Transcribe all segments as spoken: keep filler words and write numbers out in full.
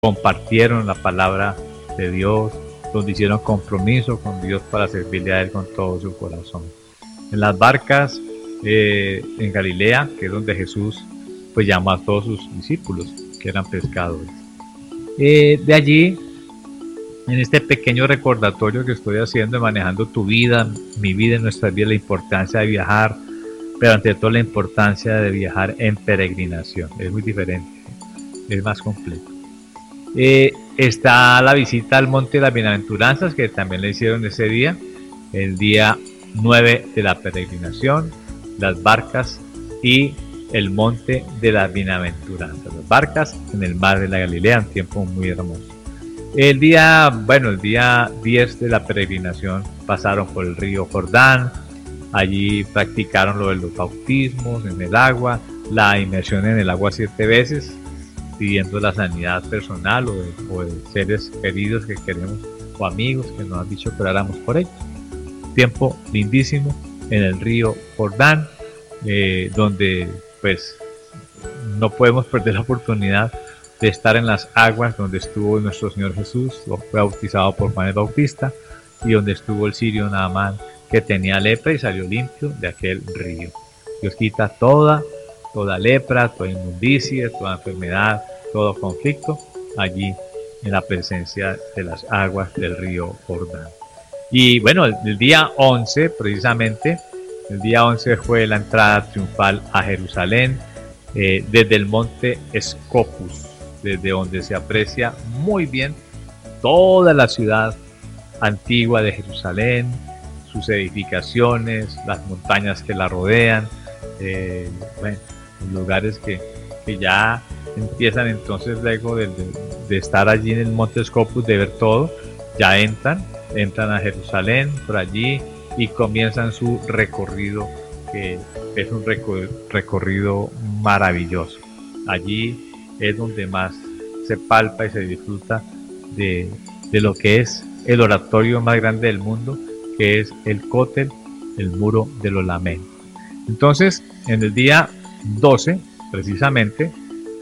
compartieron la palabra de Dios, donde hicieron compromiso con Dios para servirle a Él con todo su corazón. En las barcas eh, en Galilea, que es donde Jesús pues llamó a todos sus discípulos, que eran pescadores. Eh, de allí, en este pequeño recordatorio que estoy haciendo, manejando tu vida, mi vida, en nuestra vida, la importancia de viajar, pero ante todo la importancia de viajar en peregrinación. Es muy diferente, es más completo. Eh, está la visita al Monte de las Bienaventuranzas, que también le hicieron ese día, el día nueve de la peregrinación, las barcas y el Monte de las Bienaventuranzas, las barcas en el mar de la Galilea, un tiempo muy hermoso. El día, bueno, el día diez de la peregrinación pasaron por el río Jordán, allí practicaron lo de los bautismos en el agua, la inmersión en el agua siete veces, pidiendo la sanidad personal o de, o de seres queridos que queremos o amigos que nos han dicho que oráramos por ellos. Tiempo lindísimo en el río Jordán, eh, donde pues no podemos perder la oportunidad de estar en las aguas donde estuvo nuestro Señor Jesús, fue bautizado por Juan el Bautista, y donde estuvo el sirio Naamán, que tenía lepra y salió limpio de aquel río. Dios quita toda, toda lepra, toda inmundicia, toda enfermedad, todo conflicto allí en la presencia de las aguas del río Jordán. Y bueno, el, el día once, precisamente, el día once fue la entrada triunfal a Jerusalén eh, desde el monte Scopus, desde donde se aprecia muy bien toda la ciudad antigua de Jerusalén, sus edificaciones, las montañas que la rodean, eh, bueno, lugares que, que ya empiezan entonces luego de, de, de estar allí en el monte Scopus, de ver todo, ya entran, entran a Jerusalén por allí y comienzan su recorrido, que es un recor recorrido maravilloso. Allí es donde más se palpa y se disfruta de, de lo que es el oratorio más grande del mundo, que es el Cótel, el Muro de los Lamentos. Entonces, en el día doce, precisamente,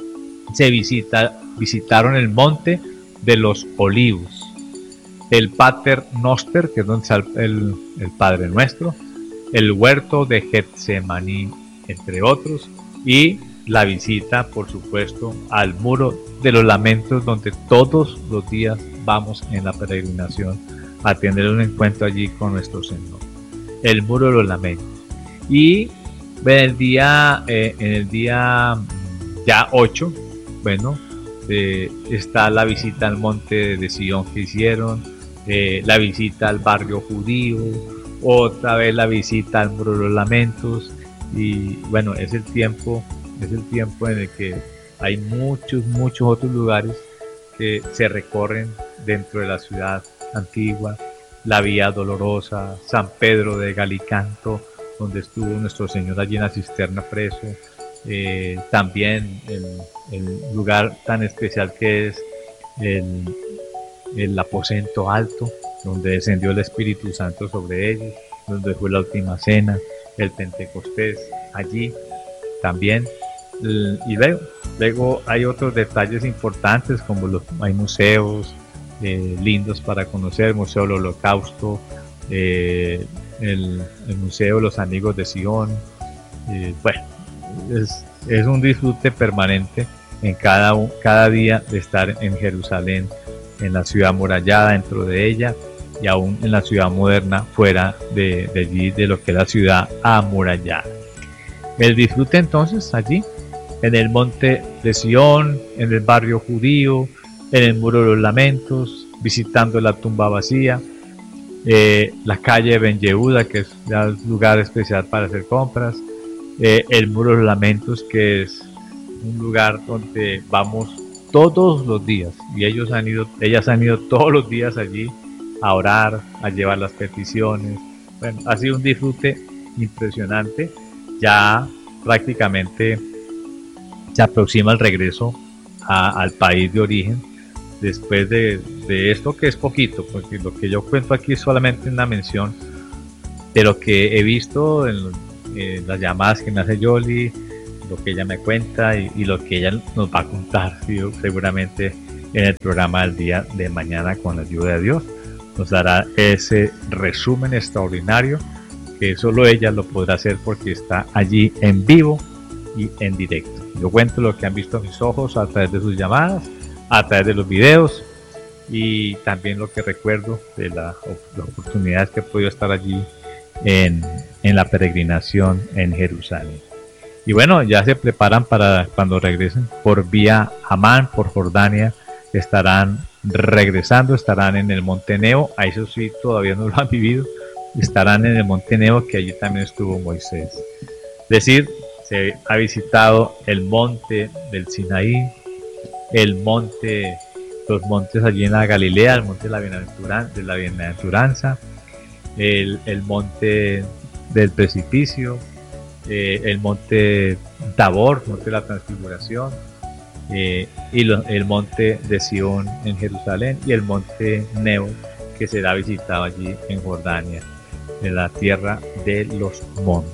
se visita, visitaron el Monte de los Olivos, el Pater Noster, que es donde está el, el Padre Nuestro, el huerto de Getsemaní, entre otros, y la visita, por supuesto, al Muro de los Lamentos, donde todos los días vamos en la peregrinación a tener un encuentro allí con nuestro Señor. El Muro de los Lamentos. Y en el día, eh, en el día ya ocho, bueno, eh, está la visita al monte de Sion que hicieron, eh, la visita al barrio judío, otra vez la visita al Muro de los Lamentos, y bueno, es el tiempo es el tiempo en el que hay muchos, muchos otros lugares que se recorren dentro de la ciudad antigua, la Vía Dolorosa, San Pedro de Galicanto, donde estuvo nuestro Señor allí en la cisterna preso, eh, también el, el lugar tan especial que es el, el aposento alto, donde descendió el Espíritu Santo sobre ellos, donde fue la última cena, el Pentecostés, allí también. Y luego, luego hay otros detalles importantes, como los, hay museos eh, lindos para conocer, el Museo del Holocausto, eh, el, el Museo de los Amigos de Sion. Eh, bueno, es, es un disfrute permanente en cada, cada día de estar en Jerusalén, en la ciudad amurallada, dentro de ella, y aún en la ciudad moderna, fuera de, de allí, de lo que es la ciudad amurallada. El disfrute entonces allí, en el monte de Sion, en el barrio judío, en el Muro de los Lamentos, visitando la tumba vacía, eh, la calle Ben Yehuda, que es un lugar especial para hacer compras, eh, el Muro de los Lamentos, que es un lugar donde vamos todos los días, y ellos han ido, ellas han ido todos los días allí a orar, a llevar las peticiones. Bueno, ha sido un disfrute impresionante. Ya prácticamente se aproxima el regreso a, al país de origen, después de, de esto, que es poquito, porque lo que yo cuento aquí es solamente una mención de lo que he visto en, en las llamadas que me hace Yoli, lo que ella me cuenta y, y lo que ella nos va a contar, ¿sí? Seguramente en el programa del día de mañana con la ayuda de Dios. Nos dará ese resumen extraordinario que solo ella lo podrá hacer porque está allí en vivo y en directo. Yo cuento lo que han visto mis ojos a través de sus llamadas, a través de los videos y también lo que recuerdo de la, las oportunidades que he podido estar allí en, en la peregrinación en Jerusalén. Y bueno, ya se preparan para cuando regresen por vía Amán, por Jordania, estarán regresando, estarán en el Monte Nebo, a eso sí todavía no lo han vivido, estarán en el Monte Nebo que allí también estuvo Moisés. Es decir, se ha visitado el monte del Sinaí, el monte, los montes allí en la Galilea, el monte de la bienaventuranza, de la bienaventuranza el, el monte del precipicio, eh, el monte Tabor, monte de la transfiguración, eh, y lo, el monte de Sion en Jerusalén y el monte Nebo que será visitado allí en Jordania, en la tierra de los montes.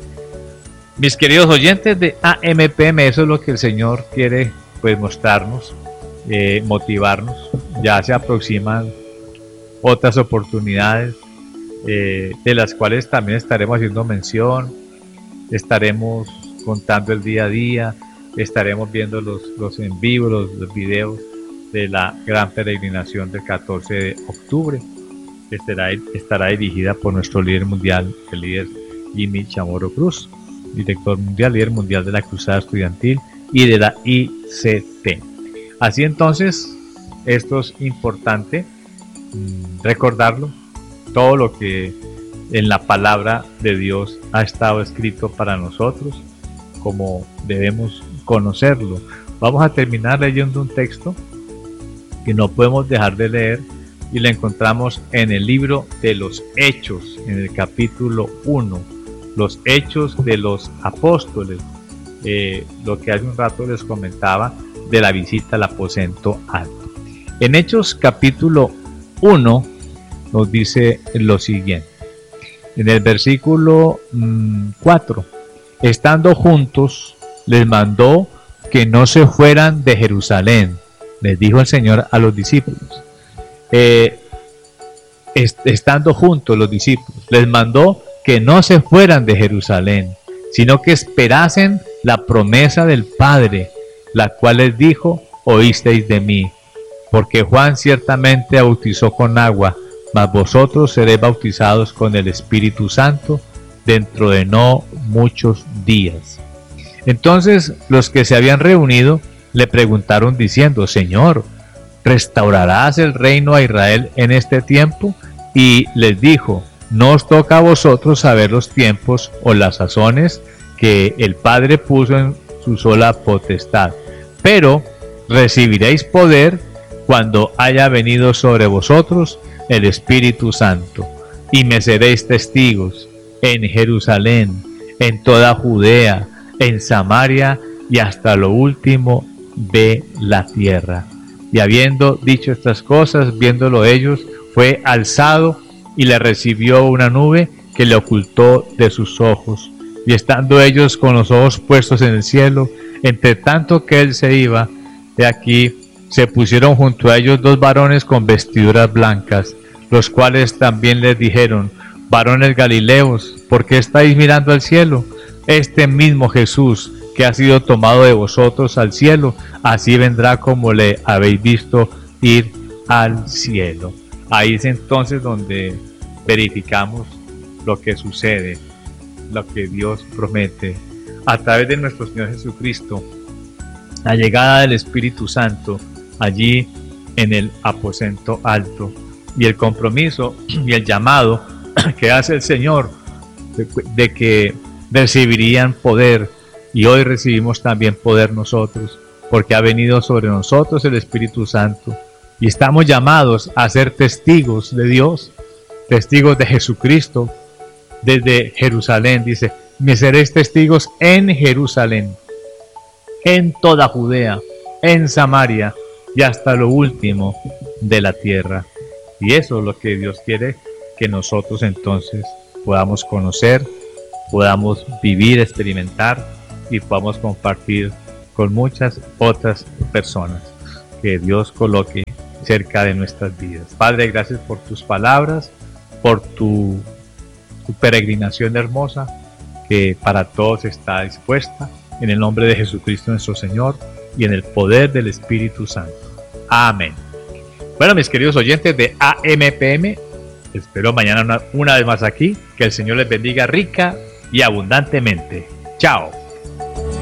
Mis queridos oyentes de A M P M, eso es lo que el Señor quiere pues mostrarnos, eh, motivarnos. Ya se aproximan otras oportunidades eh, de las cuales también estaremos haciendo mención, estaremos contando el día a día, estaremos viendo los, los en vivo, los, los videos de la gran peregrinación del catorce de octubre, que estará, estará dirigida por nuestro líder mundial, el líder Jimmy Chamorro Cruz, director mundial, líder mundial de la Cruzada Estudiantil y de la I C T. Así entonces, esto es importante mmm, recordarlo, todo lo que en la palabra de Dios ha estado escrito para nosotros, como debemos conocerlo. Vamos a terminar leyendo un texto que no podemos dejar de leer y lo encontramos en el libro de los Hechos, en el capítulo uno, los Hechos de los Apóstoles, eh, lo que hace un rato les comentaba de la visita al aposento alto. En Hechos capítulo uno nos dice lo siguiente, en el versículo mmm, cuatro, estando juntos les mandó que no se fueran de Jerusalén, les dijo el Señor a los discípulos, eh, est estando juntos los discípulos, les mandó que no se fueran de Jerusalén, sino que esperasen la promesa del Padre, la cual les dijo, oísteis de mí, porque Juan ciertamente bautizó con agua, mas vosotros seréis bautizados con el Espíritu Santo dentro de no muchos días. Entonces los que se habían reunido le preguntaron diciendo, Señor, ¿restaurarás el reino a Israel en este tiempo? Y les dijo, no os toca a vosotros saber los tiempos o las sazones que el Padre puso en su sola potestad, pero recibiréis poder cuando haya venido sobre vosotros el Espíritu Santo, y me seréis testigos en Jerusalén, en toda Judea, en Samaria y hasta lo último de la tierra. Y habiendo dicho estas cosas, viéndolo ellos, fue alzado y le recibió una nube que le ocultó de sus ojos. Y estando ellos con los ojos puestos en el cielo, entre tanto que él se iba, de aquí se pusieron junto a ellos dos varones con vestiduras blancas, los cuales también les dijeron, varones galileos, ¿por qué estáis mirando al cielo? Este mismo Jesús que ha sido tomado de vosotros al cielo, así vendrá como le habéis visto ir al cielo. Ahí es entonces donde verificamos lo que sucede, lo que Dios promete a través de nuestro Señor Jesucristo, la llegada del Espíritu Santo allí en el aposento alto y el compromiso y el llamado que hace el Señor de, de que recibirían poder, y hoy recibimos también poder nosotros porque ha venido sobre nosotros el Espíritu Santo y estamos llamados a ser testigos de Dios, testigos de Jesucristo desde Jerusalén. Dice, me seréis testigos en Jerusalén, en toda Judea, en Samaria y hasta lo último de la tierra. Y eso es lo que Dios quiere que nosotros entonces podamos conocer, podamos vivir, experimentar y podamos compartir con muchas otras personas. que Dios coloque cerca de nuestras vidas. Padre, gracias por tus palabras, por tu, tu peregrinación hermosa, que para todos está dispuesta, en el nombre de Jesucristo nuestro Señor y en el poder del Espíritu Santo. Amén. Bueno, mis queridos oyentes de A M P M, espero mañana una, una vez más aquí. Que el Señor les bendiga rica y abundantemente. Chao.